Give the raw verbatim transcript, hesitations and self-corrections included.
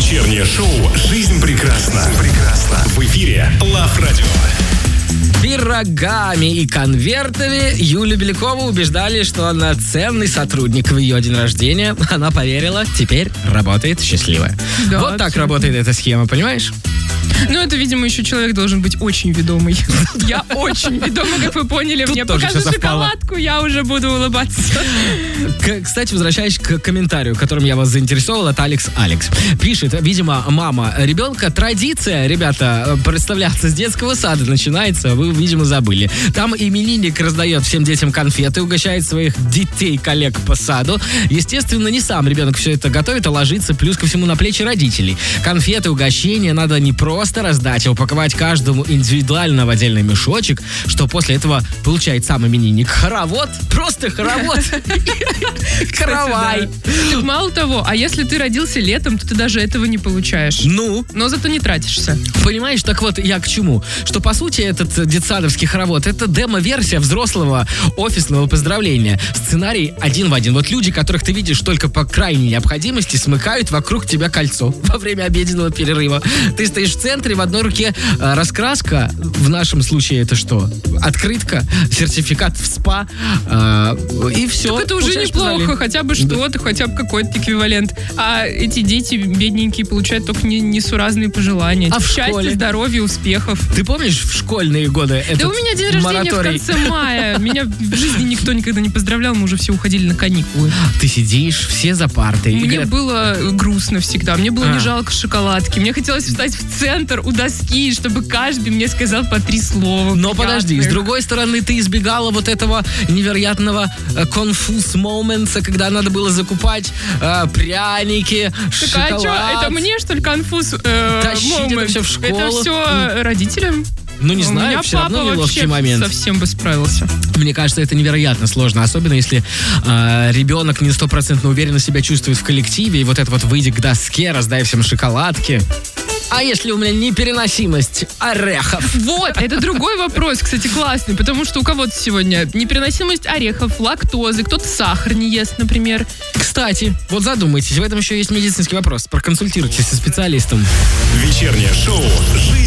Вечернее шоу «Жизнь прекрасна». Прекрасна. В эфире Love Radio. Пирогами и конвертами Юлю Белякову убеждали, что она ценный сотрудник в ее день рождения. Она поверила, теперь работает счастливая. Да, вот так абсолютно. работает эта схема, понимаешь? Ну, это, видимо, еще человек должен быть очень ведомый. Я очень ведомая, как вы поняли. Тут Мне тоже покажу всё совпало. шоколадку, я уже буду улыбаться. К- Кстати, возвращаясь к комментарию, которым я вас заинтересовал, это Алекс Алекс. Пишет, видимо, мама ребенка. Традиция, ребята, представляться с детского сада начинается, вы, видимо, забыли. Там именинник раздает всем детям конфеты, угощает своих детей, коллег по саду. Естественно, не сам ребенок все это готовит, а ложится плюс ко всему на плечи родителей. Конфеты, угощения надо не просто раздать, а упаковать каждому индивидуально в отдельный мешочек, что после этого получает сам именинник. Хоровод, просто хоровод. Каравай. Так мало того, а если ты родился летом, то ты даже этого не получаешь. Ну, Но зато не тратишься. понимаешь, так вот я к чему? Что, по сути, этот детсадовский хоровод — это демо-версия взрослого офисного поздравления. Сценарий один в один. Вот люди, которых ты видишь только по крайней необходимости, смыкают вокруг тебя кольцо во время обеденного перерыва. Ты стоишь в центре, в одной руке э, раскраска, в нашем случае это что? Открытка, сертификат в СПА, э, и все. Так это уже неплохо, хотя бы что-то, хотя бы какой-то эквивалент. А эти дети бедненькие получают только не- несуразные пожелания. А в Счастья, школе? здоровья, успехов. Ты помнишь в школьные годы этот Да у меня день рождения мораторий? в конце мая. Меня в жизни никто никогда не поздравлял, мы уже все уходили на каникулы. Ты сидишь, все за партой. и Мне говорят, было грустно всегда, мне было А. не жалко шоколадки. Мне хотелось встать в центр у доски, чтобы каждый мне сказал по три слова. Но подожди, с приятных. другой стороны, ты избегала вот этого невероятного э, конфуз момента, когда надо было закупать э, пряники, Так а шоколад. что, это мне, что ли, конфуз? э, Тащить это момент? всё в школу? Это все родителям? Ну, не У знаю, меня все папа равно неловкий вообще момент. совсем бы справился. Мне кажется, это невероятно сложно, особенно если э, ребенок не стопроцентно уверенно себя чувствует в коллективе, и вот это вот выйди к доске, раздай всем шоколадки. А если у меня непереносимость орехов? Вот, это другой вопрос, кстати, классный, потому что у кого-то сегодня непереносимость орехов, лактозы, кто-то сахар не ест, например. Кстати, вот задумайтесь, в этом еще есть медицинский вопрос. Проконсультируйтесь со специалистом. Вечернее шоу «Жизнь